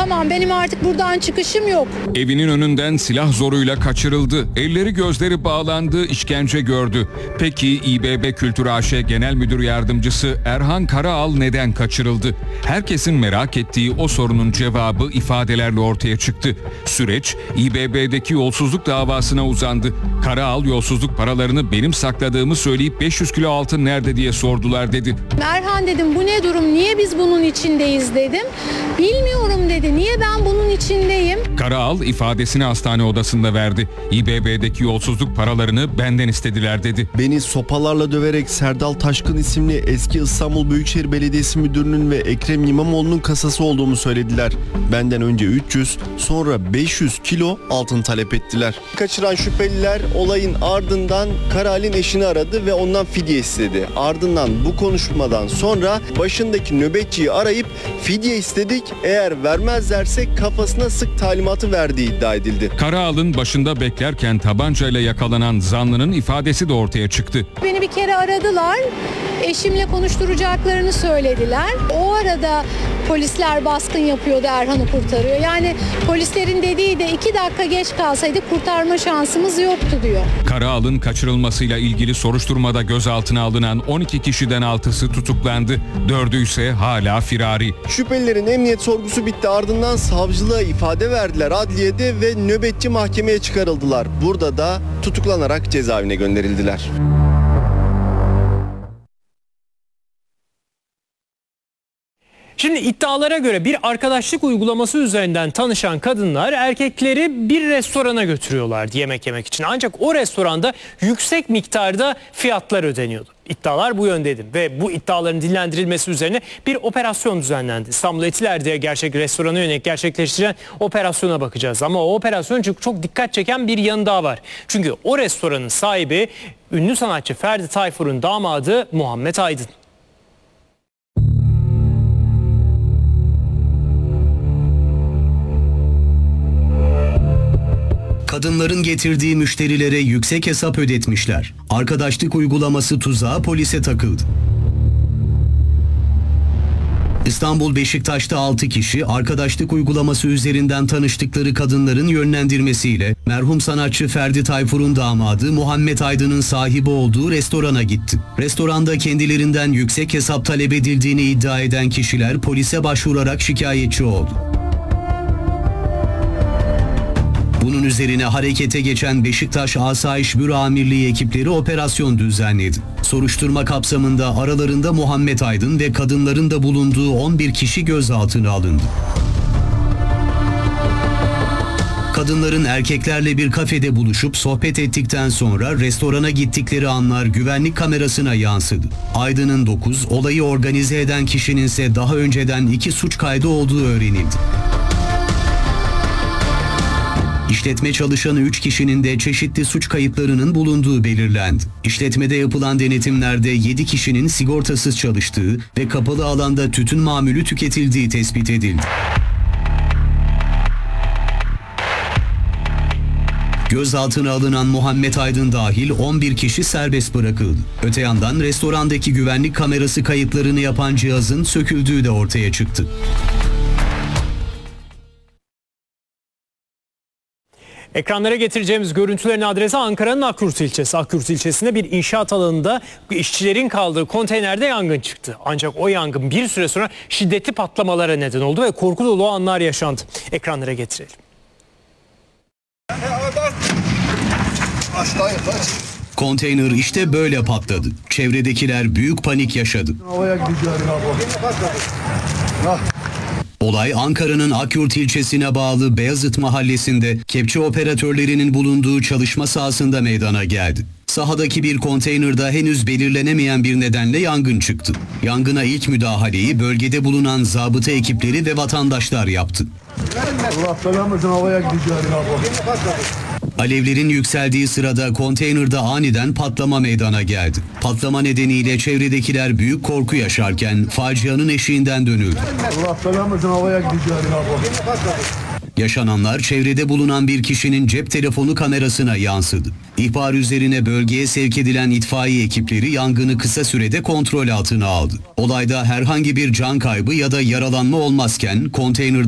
Tamam, benim artık buradan çıkışım yok. Evinin önünden silah zoruyla kaçırıldı. Elleri gözleri bağlandı, işkence gördü. Peki İBB Kültür AŞ Genel Müdür Yardımcısı Erhan Karaal neden kaçırıldı? Herkesin merak ettiği o sorunun cevabı ifadelerle ortaya çıktı. Süreç İBB'deki yolsuzluk davasına uzandı. Karaal yolsuzluk paralarını benim sakladığımı söyleyip 500 kilo altın nerede diye sordular dedi. Erhan dedim, bu ne durum, niye biz bunun içindeyiz dedim. Bilmiyorum dedi, niye ben bunun içindeyim? Karaal ifadesini hastane odasında verdi. İBB'deki yolsuzluk paralarını benden istediler dedi. Beni sopalarla döverek Serdal Taşkın isimli eski İstanbul Büyükşehir Belediyesi Müdürü'nün ve Ekrem İmamoğlu'nun kasası olduğumu söylediler. Benden önce 300, sonra 500 kilo altın talep ettiler. Kaçıran şüpheliler olayın ardından Karaal'in eşini aradı ve ondan fidye istedi. Ardından bu konuşmadan sonra başındaki nöbetçiyi arayıp fidye istedik, eğer vermezlerse kafasına sık talimatı verdiği iddia edildi. Karaal'ın başında beklerken tabancayla yakalanan zanlının ifadesi de ortaya çıktı. Beni bir kere aradılar, eşimle konuşturacaklarını söylediler. O arada polisler baskın yapıyordu, Erhan'ı kurtarıyor. Yani polislerin dediği de 2 dakika geç kalsaydı kurtarma şansımız yoktu diyor. Karaal'ın kaçırılmasıyla ilgili soruşturmada gözaltına alınan 12 kişiden 6'sı tutuklandı. 4'ü ise hala firari. Şüphelilerin emniyet sorgusu bitti, ardından savcılığa ifade verdiler adliyede ve nöbetçi mahkemeye çıkarıldılar. Burada da tutuklanarak cezaevine gönderildiler. Şimdi iddialara göre bir arkadaşlık uygulaması üzerinden tanışan kadınlar erkekleri bir restorana götürüyorlardı yemek yemek için. Ancak o restoranda yüksek miktarda fiyatlar ödeniyordu. İddialar bu yöndeydi ve bu iddiaların dillendirilmesi üzerine bir operasyon düzenlendi. İstanbul Etiler'de restorana yönelik gerçekleştirilen operasyona bakacağız. Ama o operasyon çok dikkat çeken bir yanı daha var. Çünkü o restoranın sahibi ünlü sanatçı Ferdi Tayfur'un damadı Muhammed Aydın. Kadınların getirdiği müşterilere yüksek hesap ödetmişler. Arkadaşlık uygulaması tuzağı polise takıldı. İstanbul Beşiktaş'ta 6 kişi arkadaşlık uygulaması üzerinden tanıştıkları kadınların yönlendirmesiyle merhum sanatçı Ferdi Tayfur'un damadı Muhammed Aydın'ın sahibi olduğu restorana gitti. Restoranda kendilerinden yüksek hesap talep edildiğini iddia eden kişiler polise başvurarak şikayetçi oldu. Bunun üzerine harekete geçen Beşiktaş Asayiş Büro Amirliği ekipleri operasyon düzenledi. Soruşturma kapsamında aralarında Muhammed Aydın ve kadınların da bulunduğu 11 kişi gözaltına alındı. Kadınların erkeklerle bir kafede buluşup sohbet ettikten sonra restorana gittikleri anlar güvenlik kamerasına yansıdı. Aydın'ın 9, olayı organize eden kişinin ise daha önceden 2 suç kaydı olduğu öğrenildi. İşletme çalışanı 3 kişinin de çeşitli suç kayıtlarının bulunduğu belirlendi. İşletmede yapılan denetimlerde 7 kişinin sigortasız çalıştığı ve kapalı alanda tütün mamülü tüketildiği tespit edildi. Gözaltına alınan Muhammed Aydın dahil 11 kişi serbest bırakıldı. Öte yandan restorandaki güvenlik kamerası kayıtlarını yapan cihazın söküldüğü de ortaya çıktı. Ekranlara getireceğimiz görüntülerin adresi Ankara'nın Akkurt ilçesi. Akkurt ilçesinde bir inşaat alanında işçilerin kaldığı konteynerde yangın çıktı. Ancak o yangın bir süre sonra şiddetli patlamalara neden oldu ve korku dolu anlar yaşandı. Ekranlara getirelim. Konteyner işte böyle patladı. Çevredekiler büyük panik yaşadı. Olay Ankara'nın Akkurt ilçesine bağlı Beyazıt mahallesinde kepçe operatörlerinin bulunduğu çalışma sahasında meydana geldi. Sahadaki bir konteynerda henüz belirlenemeyen bir nedenle yangın çıktı. Yangına ilk müdahaleyi bölgede bulunan zabıta ekipleri ve vatandaşlar yaptı. Alevlerin yükseldiği sırada konteynerde aniden patlama meydana geldi. Patlama nedeniyle çevredekiler büyük korku yaşarken facianın eşiğinden dönüldü. Yaşananlar çevrede bulunan bir kişinin cep telefonu kamerasına yansıdı. İhbar üzerine bölgeye sevk edilen itfaiye ekipleri yangını kısa sürede kontrol altına aldı. Olayda herhangi bir can kaybı ya da yaralanma olmazken konteyner